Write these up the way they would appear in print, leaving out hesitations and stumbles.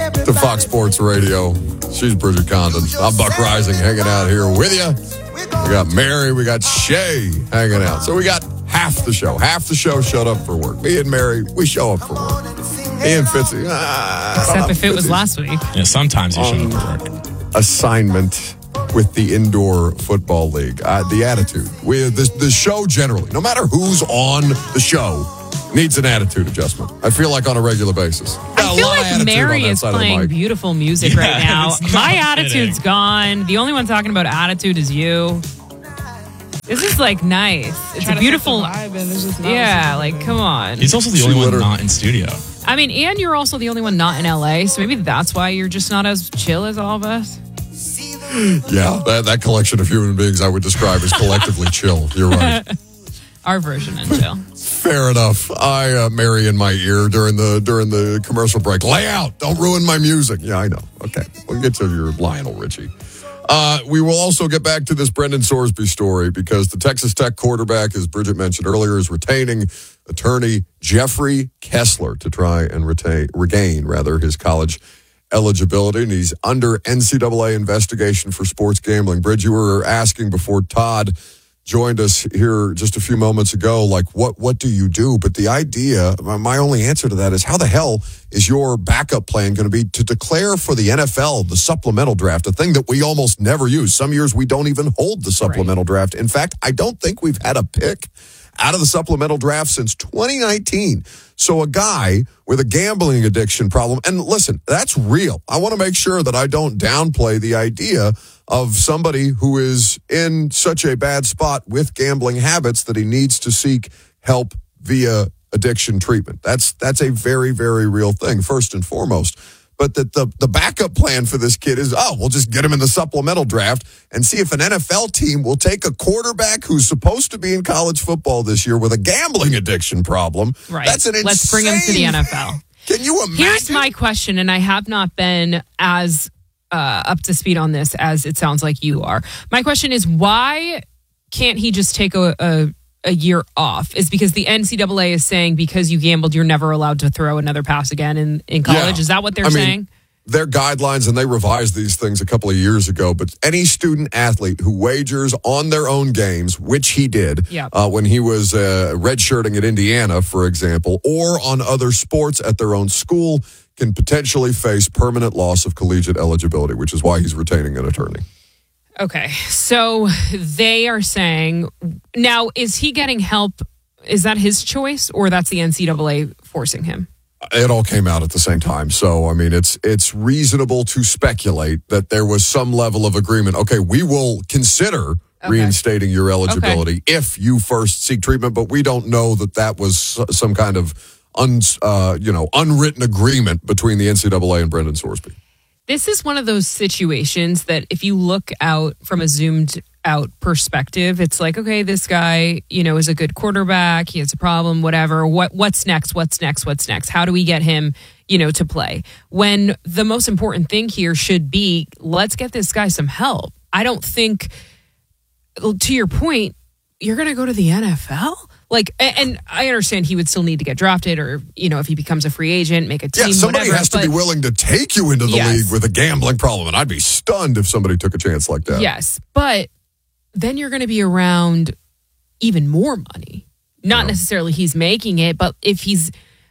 to Fox Sports Radio. She's Bridget Condon. I'm Buck Rising, hanging out here with you. We got Mary, we got Shay hanging out. So we got half the show. Half the show showed up for work. Me and Mary, we show up for work. Me and Fitzy. Except if it was last week. Yeah, sometimes you show up for work. Assignment with the Indoor Football League. The attitude. The show generally, no matter who's on the show, needs an attitude adjustment. I feel like on a regular basis. I feel like Mary is playing beautiful music right now. My attitude's gone. The only one talking about attitude is you. This is like nice. It's a beautiful vibe. Yeah, like come on. He's also the only one not in studio. I mean, and you're also the only one not in LA, so maybe that's why you're just not as chill as all of us. Yeah, that collection of human beings I would describe as collectively chill. You're right. Our version of chill. Fair enough. Mary in my ear during the commercial break. Lay out. Don't ruin my music. Yeah, I know. Okay. We'll get to your Lionel Richie. We will also get back to this Brendan Sorsby story because the Texas Tech quarterback, as Bridget mentioned earlier, is retaining attorney Jeffrey Kessler to try and regain his college eligibility, and he's under NCAA investigation for sports gambling. Bridget, you were asking before Todd joined us here just a few moments ago, like, what do you do? But the idea, my only answer to that is, how the hell is your backup plan going to be to declare for the NFL the supplemental draft, a thing that we almost never use? Some years we don't even hold the supplemental draft. In fact, I don't think we've had a pick out of the supplemental draft since 2019. So a guy with a gambling addiction problem, and listen, that's real. I want to make sure that I don't downplay the idea of somebody who is in such a bad spot with gambling habits that he needs to seek help via addiction treatment. That's a very, very real thing, first and foremost. But the backup plan for this kid is, we'll just get him in the supplemental draft and see if an NFL team will take a quarterback who's supposed to be in college football this year with a gambling addiction problem. Right. That's an insane. Let's bring him to the NFL. Can you imagine? Here's my question, and I have not been as up to speed on this as it sounds like you are. My question is, why can't he just take a year off? Is because the NCAA is saying because you gambled, you're never allowed to throw another pass again in college. Yeah. Is that what they're saying? Their guidelines, and they revised these things a couple of years ago, but any student athlete who wagers on their own games, which he did when he was redshirting at Indiana, for example, or on other sports at their own school, can potentially face permanent loss of collegiate eligibility, which is why he's retaining an attorney. Okay, so they are saying, now, is he getting help? Is that his choice, or that's the NCAA forcing him? It all came out at the same time. So, I mean, it's reasonable to speculate that there was some level of agreement. Okay, we will consider reinstating your eligibility if you first seek treatment, but we don't know that was some kind of unwritten agreement between the NCAA and Brendan Sorsby. This is one of those situations that if you look out from a zoomed out perspective, it's like, okay, this guy, is a good quarterback. He has a problem, whatever. What's next? What's next? What's next? How do we get him, to play? When the most important thing here should be, let's get this guy some help. I don't think, to your point, you're going to go to the NFL? Like, and I understand he would still need to get drafted or, if he becomes a free agent, make a team, somebody has to be willing to take you into the league with a gambling problem. And I'd be stunned if somebody took a chance like that. Yes, but then you're going to be around even more money. Not necessarily he's making it, but if he's,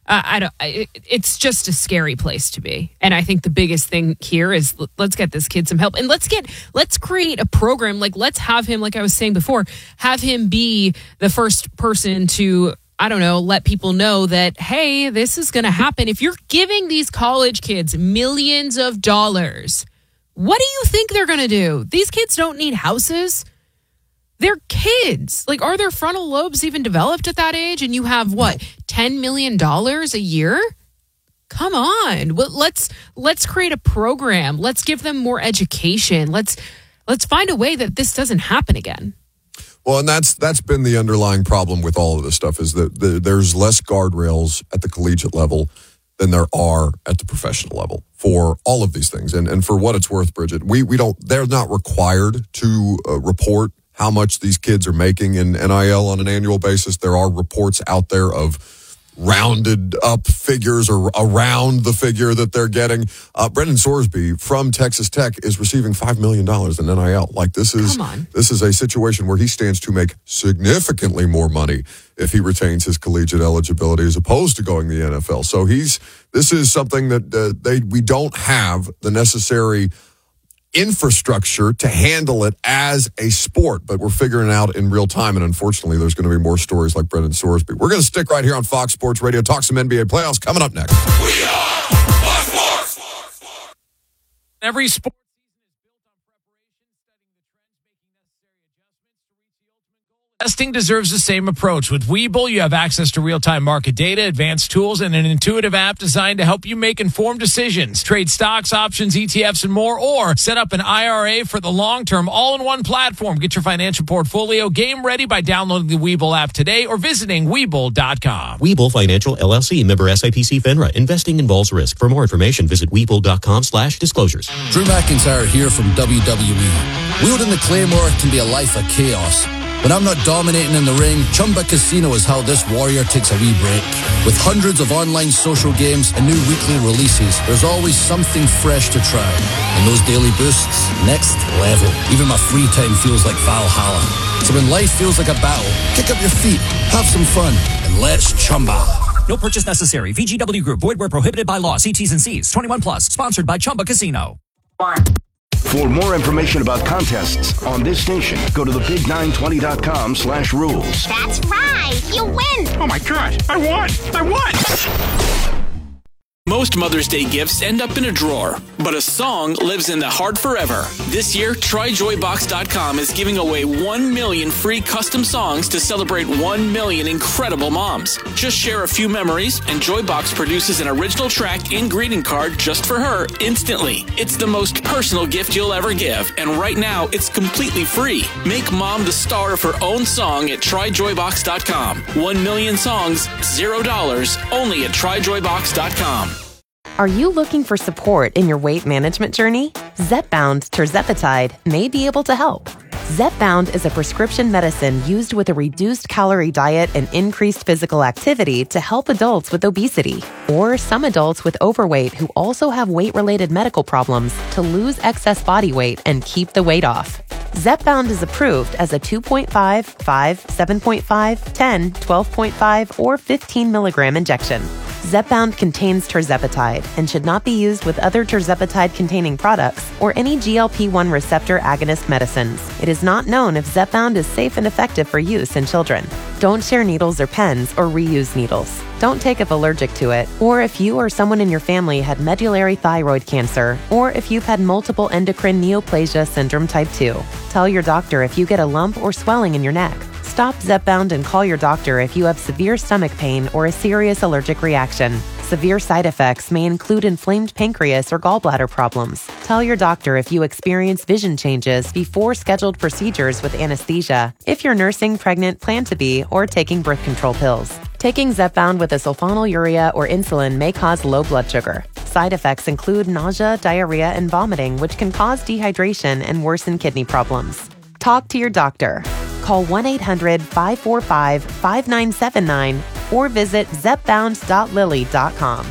it's just a scary place to be. And I think the biggest thing here is let's get this kid some help, and let's create a program. Like, let's have him, like I was saying before, have him be the first person to, let people know that, hey, this is going to happen. If you're giving these college kids millions of dollars, what do you think they're going to do? These kids don't need houses. They're kids. Like, are their frontal lobes even developed at that age? And you have $10 million a year? Come on. Well, let's create a program. Let's give them more education. Let's find a way that this doesn't happen again. Well, and that's been the underlying problem with all of this stuff, is that there's less guardrails at the collegiate level than there are at the professional level for all of these things. And for what it's worth, Bridget, they're not required to report how much these kids are making in NIL on an annual basis. There are reports out there of rounded up figures or around the figure that they're getting. Brendan Sorsby from Texas Tech is receiving $5 million in NIL. Like this is a situation where he stands to make significantly more money if he retains his collegiate eligibility as opposed to going to the NFL. So this is something that we don't have the necessary infrastructure to handle it as a sport, but we're figuring it out in real time, and unfortunately there's going to be more stories like Brendan Sorsby. We're going to stick right here on Fox Sports Radio, talk some NBA playoffs coming up next. We are Fox Sports. Every sport Investing deserves the same approach. With Webull, you have access to real-time market data, advanced tools, and an intuitive app designed to help you make informed decisions. Trade stocks, options, ETFs, and more, or set up an IRA for the long term, all in one platform. Get your financial portfolio game ready by downloading the Webull app today or visiting Webull.com. Webull Financial LLC, member SIPC FINRA. Investing involves risk. For more information, visit Webull.com/disclosures. Drew McIntyre here from WWE. Wielding the Claymore can be a life of chaos. When I'm not dominating in the ring, Chumba Casino is how this warrior takes a wee break. With hundreds of online social games and new weekly releases, there's always something fresh to try. And those daily boosts, next level. Even my free time feels like Valhalla. So when life feels like a battle, kick up your feet, have some fun, and let's Chumba. No purchase necessary. VGW Group. Void where prohibited by law. See T's and C's. 21 plus. Sponsored by Chumba Casino. For more information about contests on this station, go to thebig920.com/rules. That's right. You win. Oh my gosh. I won. Most Mother's Day gifts end up in a drawer, but a song lives in the heart forever. This year, TryJoyBox.com is giving away 1 million free custom songs to celebrate 1 million incredible moms. Just share a few memories, and Joybox produces an original track and greeting card just for her instantly. It's the most personal gift you'll ever give, and right now, it's completely free. Make mom the star of her own song at TryJoyBox.com. 1 million songs, $0, only at TryJoyBox.com. Are you looking for support in your weight management journey? Zepbound tirzepatide may be able to help. Zepbound is a prescription medicine used with a reduced calorie diet and increased physical activity to help adults with obesity or some adults with overweight who also have weight-related medical problems to lose excess body weight and keep the weight off. Zepbound is approved as a 2.5, 5, 7.5, 10, 12.5, or 15 milligram injection. Zepbound contains tirzepatide and should not be used with other tirzepatide-containing products or any GLP-1 receptor agonist medicines. It is not known if Zepbound is safe and effective for use in children. Don't share needles or pens or reuse needles. Don't take if allergic to it, or if you or someone in your family had medullary thyroid cancer, or if you've had multiple endocrine neoplasia syndrome type 2. Tell your doctor if you get a lump or swelling in your neck. Stop Zepbound and call your doctor if you have severe stomach pain or a serious allergic reaction. Severe side effects may include inflamed pancreas or gallbladder problems. Tell your doctor if you experience vision changes before scheduled procedures with anesthesia, if you're nursing, pregnant, plan to be, or taking birth control pills. Taking Zepbound with a sulfonylurea or insulin may cause low blood sugar. Side effects include nausea, diarrhea, and vomiting, which can cause dehydration and worsen kidney problems. Talk to your doctor. Call 1-800-545-5979 or visit zepbound.lily.com.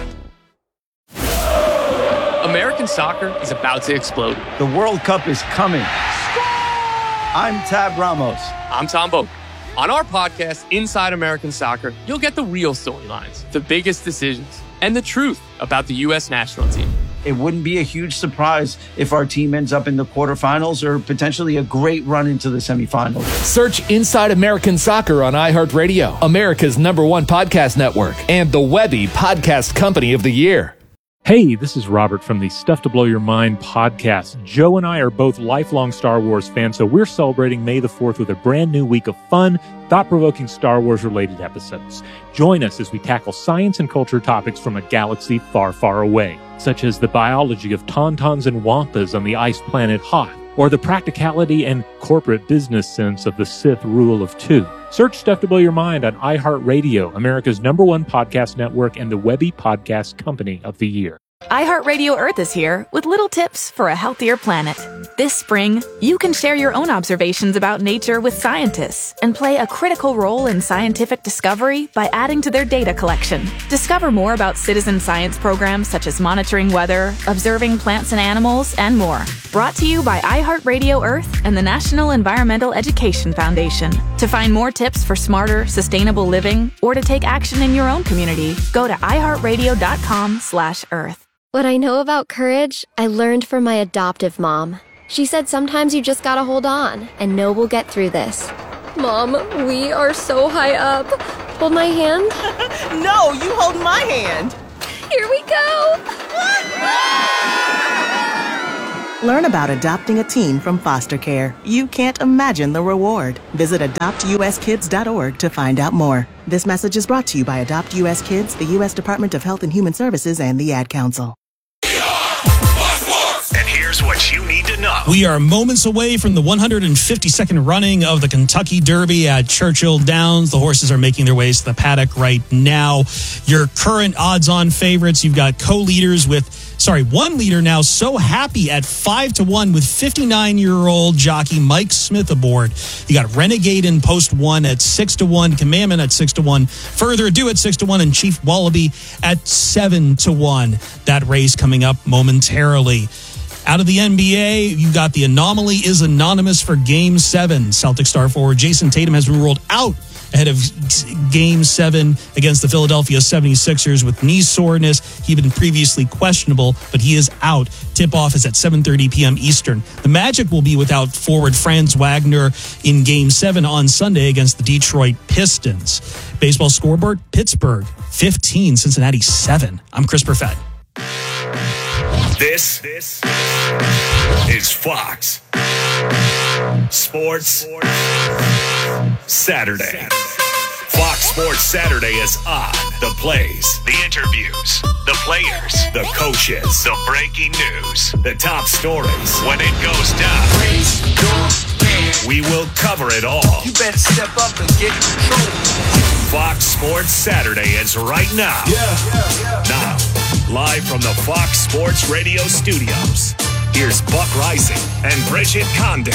American soccer is about to explode. The World Cup is coming. I'm Tab Ramos. I'm Tom Boak. On our podcast, Inside American Soccer, you'll get the real storylines, the biggest decisions, and the truth about the U.S. national team. It wouldn't be a huge surprise if our team ends up in the quarterfinals or potentially a great run into the semifinals. Search Inside American Soccer on iHeartRadio, America's #1 podcast network, and the Webby Podcast Company of the Year. Hey, this is Robert from the Stuff to Blow Your Mind podcast. Joe and I are both lifelong Star Wars fans, so we're celebrating May the 4th with a brand new week of fun, thought-provoking Star Wars-related episodes. Join us as we tackle science and culture topics from a galaxy far, far away, such as the biology of tauntauns and wampas on the ice planet Hoth, or the practicality and corporate business sense of the Sith rule of two. Search Stuff to Blow Your Mind on iHeartRadio, America's #1 podcast network, and the Webby Podcast Company of the Year. iHeartRadio Earth is here with little tips for a healthier planet. This spring, you can share your own observations about nature with scientists and play a critical role in scientific discovery by adding to their data collection. Discover more about citizen science programs such as monitoring weather, observing plants and animals, and more. Brought to you by iHeartRadio Earth and the National Environmental Education Foundation. To find more tips for smarter, sustainable living or to take action in your own community, go to iHeartRadio.com/Earth. What I know about courage, I learned from my adoptive mom. She said sometimes you just gotta hold on and know we'll get through this. Mom, we are so high up. Hold my hand. No, you hold my hand. Here we go. Learn about adopting a teen from foster care. You can't imagine the reward. Visit adoptuskids.org to find out more. This message is brought to you by Adopt U.S. Kids, the U.S. Department of Health and Human Services, and the Ad Council. And here's what you need to know. We are moments away from the 152nd running of the Kentucky Derby at Churchill Downs. The horses are making their ways to the paddock right now. Your current odds-on favorites, you've got co-leaders one leader now so happy at 5-1 with 59-year-old jockey Mike Smith aboard. You got Renegade in post 1 at 6-1, Commandment at 6-1, Further Ado at 6-1, and Chief Wallaby at 7-1. That race coming up momentarily. Out of the NBA, you got the anomaly is anonymous for Game 7. Celtics star forward Jason Tatum has been ruled out ahead of Game 7 against the Philadelphia 76ers with knee soreness. He'd been previously questionable, but he is out. Tip-off is at 7:30 p.m. Eastern. The Magic will be without forward Franz Wagner in Game 7 on Sunday against the Detroit Pistons. Baseball scoreboard, Pittsburgh 15, Cincinnati 7. I'm Chris Perfett. This is Fox Sports Saturday. Fox Sports Saturday is on. The plays, the interviews, the players, the coaches, the breaking news, the top stories. When it goes down, we will cover it all. You better step up and get control. Fox Sports Saturday is right now. Now, live from the Fox Sports Radio studios, here's Buck Rising and Bridget Condon.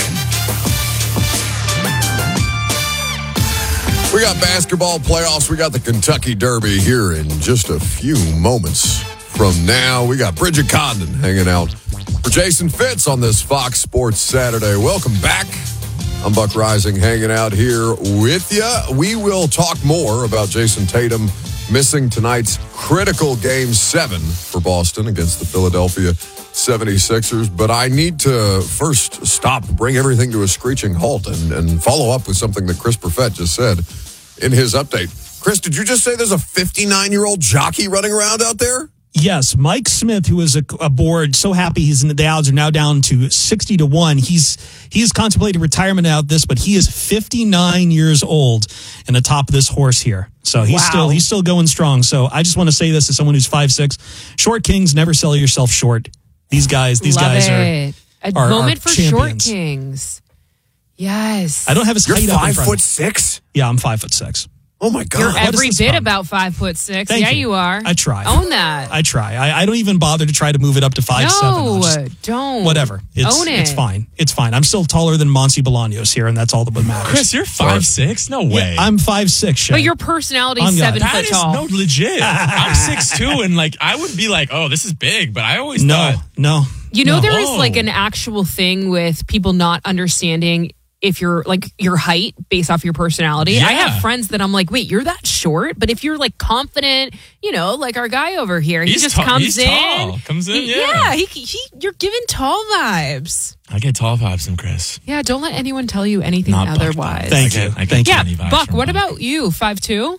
We got basketball playoffs. We got the Kentucky Derby here in just a few moments from now. We got Bridget Condon hanging out for Jason Fitz on this Fox Sports Saturday. Welcome back. I'm Buck Rising hanging out here with you. We will talk more about Jason Tatum missing tonight's critical Game 7 for Boston against the Philadelphia 76ers. But I need to first bring everything to a screeching halt and follow up with something that Chris Perfett just said in his update. Chris, did you just say there's a 59-year-old jockey running around out there? Yes, Mike Smith, who is aboard, so happy the odds are now down to 60-1. He's contemplated retirement out this, but he is 59 years old and atop this horse here. So he's still going strong. So I just want to say this as someone who's 5'6". Short kings, never sell yourself short. These guys are a moment for champions. Short kings. Yes. I don't have his height up in front of me. 5'6"? Yeah, I'm 5'6". Oh my God! You're every bit about 5'6". Thank you. You are. I try. Own that. I try. I don't even bother to try to move it up to 5'7". No, don't. Whatever. Own it. It's fine. It's fine. I'm still taller than Monty Bolaños here, and that's all that matters. Chris, you're 5'6"? No way. Yeah, I'm 5'6", Shay. But your personality is 7 foot tall. No, legit. I'm 6'2", and I would be like, oh, this is big, but I always thought. No. You know, there is an actual thing with people not understanding if you're your height based off your personality. Yeah. I have friends that I'm like, wait, you're that short? But if you're confident, like our guy over here, he just comes in. Tall. Comes in, yeah. You're giving tall vibes. I get tall vibes from Chris. Yeah, don't let anyone tell you anything otherwise. Thank you. I get yeah, vibes Buck, from what him. about you? 5'2"?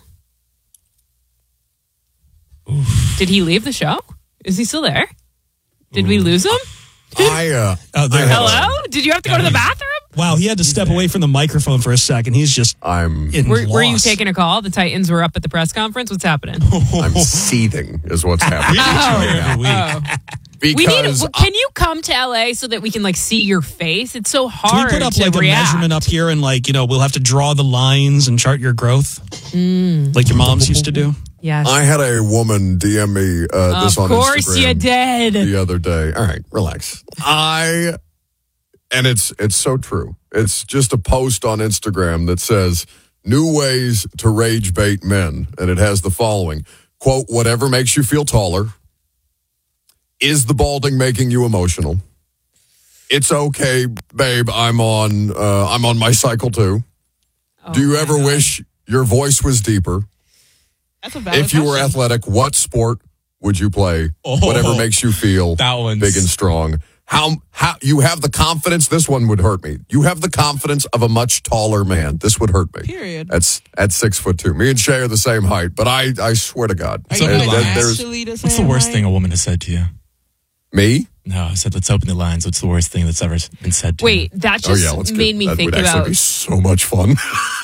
Did he leave the show? Is he still there? Did we lose him? Hello? Did you have to go to the bathroom? Wow, he had to step away from the microphone for a second. He's just Were you taking a call? The Titans were up at the press conference. What's happening? I'm seething is what's happening. Because can you come to LA so that we can see your face? It's so hard. Can we put up to a measurement up here and we'll have to draw the lines and chart your growth like your moms used to do? Yes. I had a woman DM me this on Instagram. Of course you did. The other day. All right, relax. And it's so true. It's just a post on Instagram that says, new ways to rage bait men. And it has the following, quote, whatever makes you feel taller. Is the balding making you emotional? It's okay, babe. I'm on my cycle too. Do you ever wish your voice was deeper? That's a valid If you were question. athletic, what sport would you play? Whatever makes you feel big and strong. How you have the confidence? This one would hurt me. You have the confidence of a much taller man. This would hurt me. Period. That's at 6'2". Me and Shay are the same height, but I swear to God, Are you actually the What's the same worst height? thing a woman has said to you? Me? No, I said let's open the lines. What's the worst thing that's ever been said to you? Wait, that just let's made me that think would actually about. be so much fun.